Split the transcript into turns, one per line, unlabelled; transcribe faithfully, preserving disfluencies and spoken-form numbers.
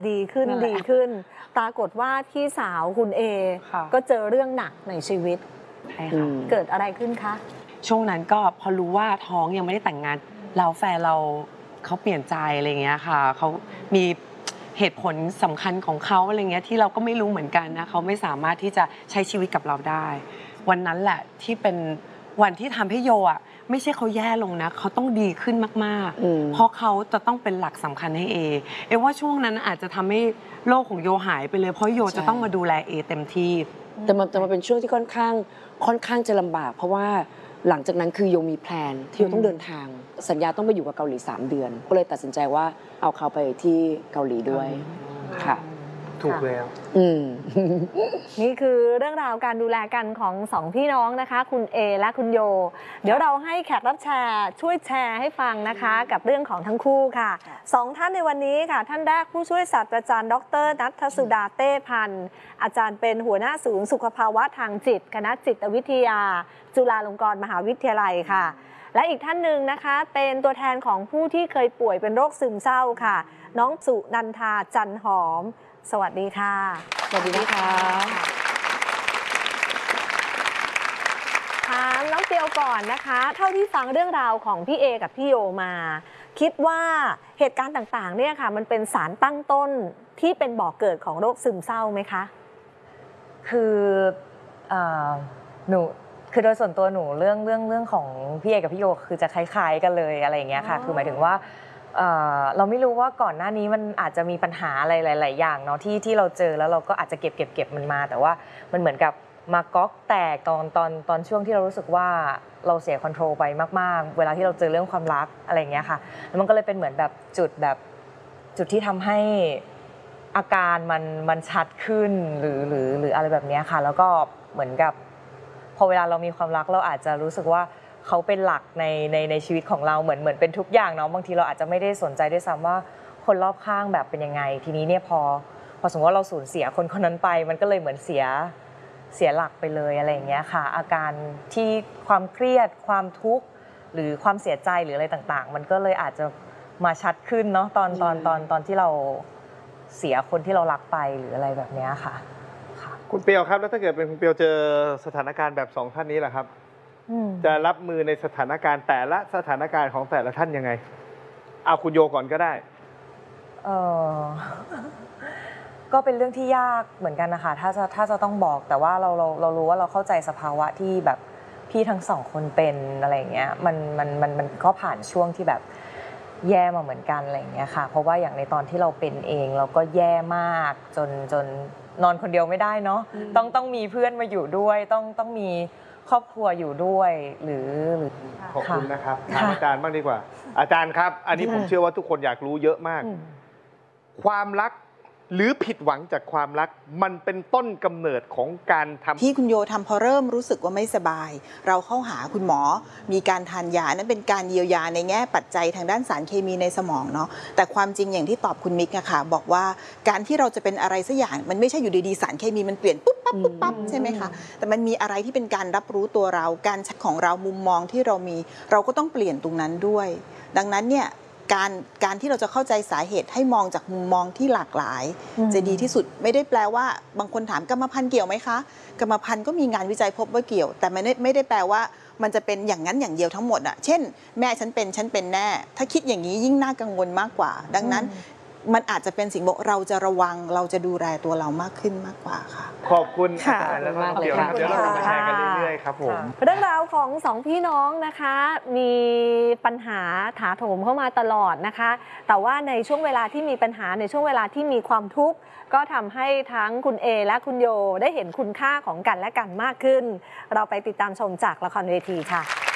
ดีขึ้นดีขึ้นปรากฏว่าพี่สาวคุณเอก็เจอเรื่องหนักในชีวิตใช่ค่ะเกิดอะไรขึ้นคะ
ช่วงนั้นก็พอรู้ว่าท้องยังไม่ได้แต่งงานเราแฟนเราเขาเปลี่ยนใจอะไรเงี้ยค่ะเขามีเหตุผลสำคัญของเขาอะไรเงี้ยที่เราก็ไม่รู้เหมือนกันนะเขาไม่สามารถที่จะใช้ชีวิตกับเราได้วันนั้นแหละที่เป็นวันที่ทำให้โยอ่ะไม่ใช่เขาแย่ลงนะเขาต้องดีขึ้นมากๆเพราะเขาจะต้องเป็นหลักสำคัญให้เอเอว่าช่วงนั้นอาจจะทำให้โลกของโยหายไปเลยเพราะโยจะต้องมาดูแลเอเต็มที่
แต่มันจะมาเป็นช่วงที่ค่อนข้างค่อนข้างจะลำบากเพราะว่าหลังจากนั้นคือโยมีแพลนที่โยต้องเดินทางสัญญาต้องไปอยู่กับเกาหลีสามเดือนก็เลยตัดสินใจว่าเอาเขาไปที่เกาหลีด้วยค่ะ
ถูกแล้ว
นี่คือเรื่องราวการดูแลกันของสองพี่น้องนะคะคุณเอและคุณโยเดี๋ยวเราให้แขกรับแชร์ช่วยแชร์ให้ฟังนะคะกับเรื่องของทั้งคู่ค่ะสองท่านในวันนี้ค่ะท่านแรกผู้ช่วยศาสตราจารย์ดรณัฐสุดาเต้พันธ์อาจารย์เป็นหัวหน้าศูนย์สุขภาวะทางจิตคณะจิตวิทยาจุฬาลงกรณ์มหาวิทยาลัยค่ะและอีกท่านหนึ่งนะคะเป็นตัวแทนของผู้ที่เคยป่วยเป็นโรคซึมเศร้าค่ะน้องสุนันทาจันหอมสวัสดีค่ะ
สวัสดีนะคะ
ถามน้องเปียวก่อนนะคะเท่าที่ฟังเรื่องราวของพี่เอกับพี่โยมาคิดว่าเหตุการณ์ต่างๆเนี่ยค่ะมันเป็นสารตั้งต้นที่เป็นบ่อกเกิดของโรคซึมเศร้าไหมคะ
คือหนูคือโดยส่วนตัวหนูเรื่องเรื่องเรื่องของพี่เอกับพี่โยคือจะคล้ายๆกันเลยอะไรอย่างเงี้ยค่ะคือหมายถึงว่าเราไม่รู้ว่าก่อนหน้านี้มันอาจจะมีปัญหาอะไรหลายๆอย่างเนาะที่ที่เราเจอแล้วเราก็อาจจะเก็บเก็บเก็บมันมาแต่ว่ามันเหมือนกับมาก๊อกแตกตอนตอนตอนช่วงที่เรารู้สึกว่าเราเสียคอนโทรลไปมากๆเวลาที่เราเจอเรื่องความรักอะไรอย่างเงี้ยค่ะแล้วมันก็เลยเป็นเหมือนแบบจุดแบบจุดที่ทำให้อาการมันมันชัดขึ้นหรือหรือหรืออะไรแบบนี้ค่ะแล้วก็เหมือนกับพอเวลาเรามีความรักเราอาจจะรู้สึกว่าเขาเป็นหลักในในในชีวิตของเราเหมือนเหมือนเป็นทุกอย่างเนาะบางทีเราอาจจะไม่ได้สนใจด้วยซ้ำว่าคนรอบข้างแบบเป็นยังไงทีนี้เนี่ยพอพอสมมติว่าเราสูญเสียคนคนนั้นไปมันก็เลยเหมือนเสียเสียหลักไปเลยอะไรอย่างเงี้ยค่ะอาการที่ความเครียดความทุกข์หรือความเสียใจหรืออะไรต่างๆมันก็เลยอาจจะมาชัดขึ้นเนาะตอนตอนตอนตอนที่เราเสียคนที่เรารักไปหรืออะไรแบบนี้ค่ะ
คุณเปียวครับแล้วถ้าเกิดเป็นคุณเปียวเจอสถานการณ์แบบสองท่านนี้ล่ะครับจะรับมือในสถานการณ์แต่ละสถานการณ์ของแต่ละท่านยังไงเอาคุณโยก่อนก็ได้
เออก็เป็นเรื่องที่ยากเหมือนกันนะคะถ้าจะถ้าจะต้องบอกแต่ว่าเราเราเรารู้ว่าเราเข้าใจสภาวะที่แบบพี่ทั้งสองคนเป็นอะไรอย่างเงี้ยมันมันมันมันก็ผ่านช่วงที่แบบแย่มาเหมือนกันอะไรอย่างเงี้ยค่ะเพราะว่าอย่างในตอนที่เราเป็นเองเราก็แย่มากจนจนนอนคนเดียวไม่ได้เนาะต้องต้องมีเพื่อนมาอยู่ด้วยต้องต้องมีครอบครัวอยู่ด้วยหรือหรือ
ขอบคุณนะครับถามอาจารย์บ้างดีกว่าอาจารย์ครับอันนี้ผมเชื่อว่าทุกคนอยากรู้เยอะมากความรักหรือผิดหวังจากความรักมันเป็นต้นกำเนิดของการทำ
ที่คุณโยทำพอเริ่มรู้สึกว่าไม่สบายเราเข้าหาคุณหมอมีการทานยานั้นเป็นการเยียวยาในแง่ปัจจัยทางด้านสารเคมีในสมองเนาะแต่ความจริงอย่างที่ตอบคุณมิกอะค่ะบอกว่าการที่เราจะเป็นอะไรสักอย่างมันไม่ใช่อยู่ดีๆสารเคมีมันเปลี่ยนปุ๊บปั๊บปุ๊บปั๊บใช่ไหมคะแต่มันมีอะไรที่เป็นการรับรู้ตัวเราการของเรามุมมองที่เรามีเราก็ต้องเปลี่ยนตรงนั้นด้วยดังนั้นเนี่ยการการที่เราจะเข้าใจสาเหตุให้มองจากมุมมองที่หลากหลายจะดีที่สุดไม่ได้แปลว่าบางคนถามกรรมพันธุ์เกี่ยวไหมคะกรรมพันธุ์ก็มีงานวิจัยพบว่าเกี่ยวแต่ไม่ได้ไม่ได้แปลว่ามันจะเป็นอย่างนั้นอย่างเดียวทั้งหมดอ่ะเช่นแม่ฉันเป็นฉันเป็นแน่ถ้าคิดอย่างนี้ยิ่งน่ากังวลมากกว่าดังนั้นมันอาจจะเป็นสิ่งบอกเราจะระวังเราจะดูแลตัวเรามากขึ้นมากกว่าค่ะ
ขอบคุณอาจารย์และน้องเปียวเดี๋ยวเราจะมาแชร์กันเรื่อยๆครับผม
เรื่องราวของสองพี่น้องนะคะมีปัญหาถาโถมเข้ามาตลอดนะคะแต่ว่าในช่วงเวลาที่มีปัญหาในช่วงเวลาที่มีความทุกข์ก็ทำให้ทั้งคุณเอและคุณโยได้เห็นคุณค่าของกันและกันมากขึ้นเราไปติดตามชมจากละครเวทีค่ะ